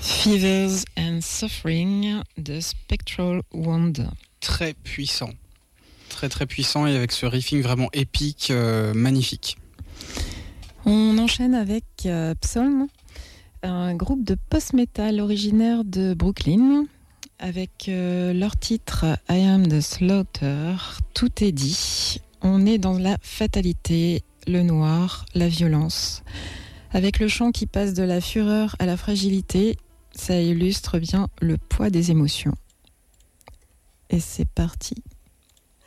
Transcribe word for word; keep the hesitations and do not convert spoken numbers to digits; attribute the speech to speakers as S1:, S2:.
S1: Fevers and Suffering de Spectral Wonder.
S2: Très puissant. Très très puissant et avec ce riffing vraiment épique, euh, magnifique.
S1: On enchaîne avec euh, Psalm, un groupe de post-metal originaire de Brooklyn, avec euh, leur titre I Am the Slaughter. Tout est dit. On est dans la fatalité, le noir, la violence. Avec le chant qui passe de la fureur à la fragilité, ça illustre bien le poids des émotions. Et c'est parti.